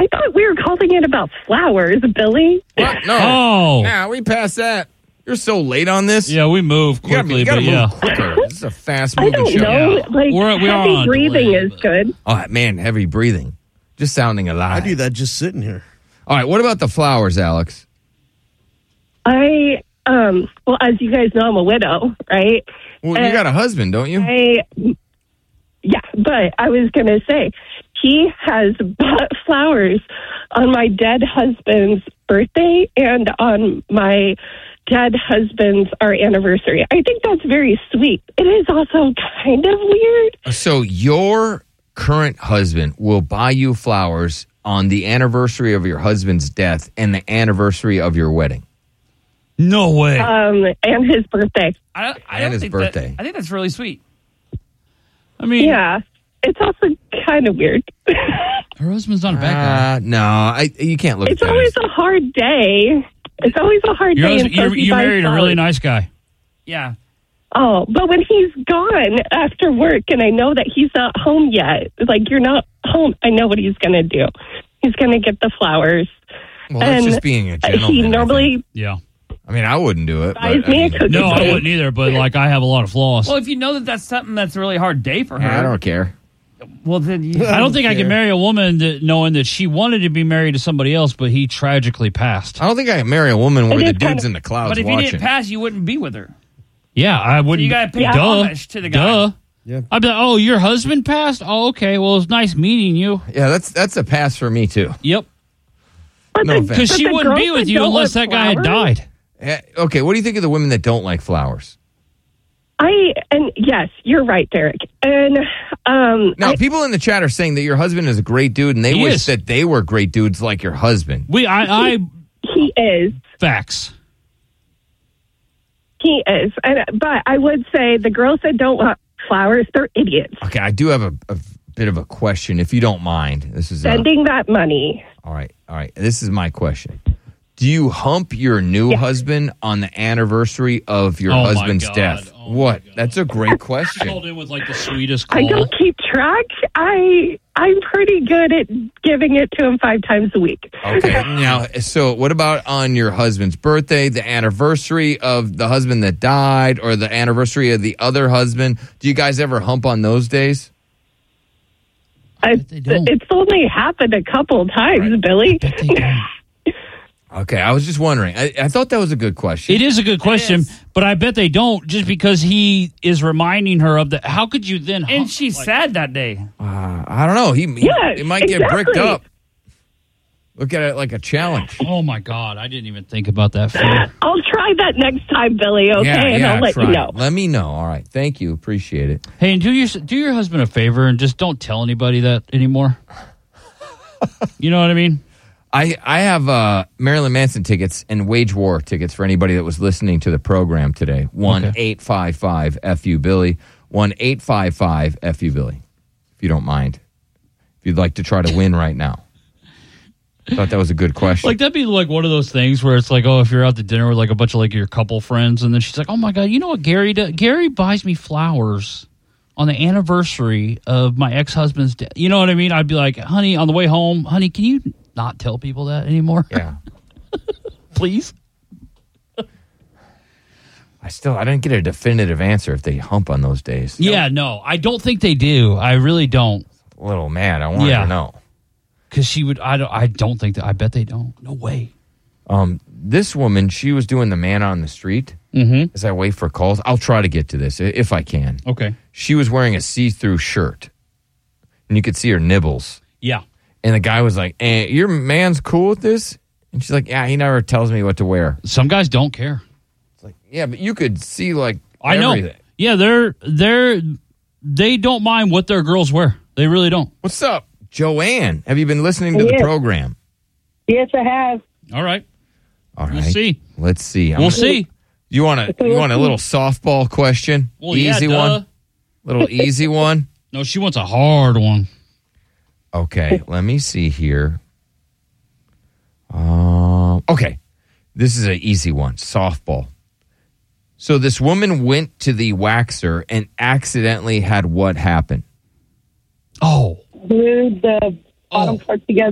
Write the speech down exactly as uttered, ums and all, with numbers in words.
I thought we were calling it about flowers, Billy. What? No. Oh. Nah, we passed that. You're so late on this. Yeah, we move You gotta, quickly, you gotta but move yeah. quicker. This is a I fast-moving don't show. know. Yeah. Like, We're- we are heavy on breathing delay, is but- good. Oh, man, heavy breathing. Just sounding alive. I do that just sitting here. All right, what about the flowers, Alex? I, um, well, as you guys know, I'm a widow, right? Well, And you got a husband, don't you? I, yeah, but I was going to say, he has bought flowers on my dead husband's birthday and on my dead husband's our anniversary. I think that's very sweet. It is also kind of weird. So your current husband will buy you flowers on the anniversary of your husband's death and the anniversary of your wedding. No way. Um, and his birthday. I, don't- I And don't his think birthday. That, I think that's really sweet. I mean, Yeah, it's also kind of weird. her husband's not a bad guy. Uh, no, I, you can't look It's at that. always as- a hard day. It's always a hard Your day. husband, in you, Sophie you buys married a really flowers. nice guy. Yeah. Oh, but when he's gone after work and I know that he's not home yet, like, you're not home, I know what he's going to do. He's going to get the flowers. well, that's and just being a gentleman. He I think. normally Yeah. I mean, I wouldn't do it. buys But, I, me a mean, cookie. No, I cake. wouldn't either, but like I have a lot of flaws. Well, if you know that that's something that's a really hard day for her, I don't care. well, then you, I don't think I care. can marry a woman that knowing that she wanted to be married to somebody else, but he tragically passed. I don't think I can marry a woman where It the is dude's kind of- in the clouds but if you watching. didn't pass, you wouldn't be with her. Yeah, I wouldn't. you gotta pay duh, homage to the guy. Duh. Yeah. I'd be like, oh, your husband passed? Oh, okay. Well, it's nice meeting you. yeah, that's that's a pass for me too. Yep. But No the- offense. Because but she the wouldn't be girls with that you don't unless want that guy had flowers, died. Eh, Okay, what do you think of the women that don't like flowers? I, and yes, you're right, Derek. And, um, Now, I, people in the chat are saying that your husband is a great dude, and they He wish is. that they were great dudes like your husband. We, I, I, he is. facts. He is. And, but I would say the girls that don't want flowers, they're idiots. Okay, I do have a, a bit of a question, if you don't mind. This is uh, Spending that money. all right. All right, this is my question. Do you hump your new Yeah. husband on the anniversary of your Oh, my husband's God. death? Oh, my what? God. That's a great Called question. in with like the sweetest I call. don't keep track. I, I'm pretty good at giving it to him five times a week. Okay, now, so what about on your husband's birthday, the anniversary of the husband that died, or the anniversary of the other husband? Do you guys ever hump on those days? I, bet they don't. it's only happened a couple of times, Billy. Bet they don't. Okay, I was just wondering. I, I thought that was a good question. It is a good question, is. but I bet they don't just because he is reminding her of that. How could you then? And hump- she's like- sad that day. Uh, I don't know. He, he, Yeah, it might get exactly. bricked up. Look at it like a challenge. Oh my God, I didn't even think about that. Fear. I'll try that next time, Billy, okay? yeah, and yeah, I'll let try you it. know. Let me know. All right. Thank you. Appreciate it. Hey, and do your do your husband a favor and just don't tell anybody that anymore. You know what I mean? I, I have uh, Marilyn Manson tickets and Wage War tickets for anybody that was listening to the program today. one eight five five F U Billy. one eight five five F U Billy. If you don't mind. If you'd like to try to win right now. Thought that was a good question. Like that'd be like one of those things where it's like, oh, if you're out to dinner with like a bunch of like your couple friends, and then she's like, oh my God, you know what Gary does? Gary buys me flowers on the anniversary of my ex-husband's death. You know what I mean? I'd be like, honey, on the way home, honey, can you not tell people that anymore? Yeah. Please? I still, I didn't get a definitive answer if they hump on those days. Yeah, no, I don't think they do. I really don't. A little mad. I wanted Yeah. to know. Because she would, I don't, I don't think that, I bet they don't. No way. Um, this woman, she was doing the man on the street. Mm-hmm. As I wait for calls, I'll try to get to this i- if I can. Okay. She was wearing a see-through shirt, and you could see her nibbles. Yeah. And the guy was like, eh, your man's cool with this? And she's like, yeah, he never tells me what to wear. Some guys don't care. It's like, yeah, but you could see, like, I know. everything. Yeah, they're, they're, they don't mind what their girls wear. They really don't. What's up, Joanne? Have you been listening to Yes. the program? Yes, I have. All right. All right. We'll see. Let's see. I'm We'll gonna- see. You want a you want a little softball question? Well, easy yeah, duh. one. Little easy one. No, she wants a hard one. Okay, let me see here. Um, okay, this is an easy one. Softball. So this woman went to the waxer and accidentally had what happen? Oh. Glued the bottom Oh. part together.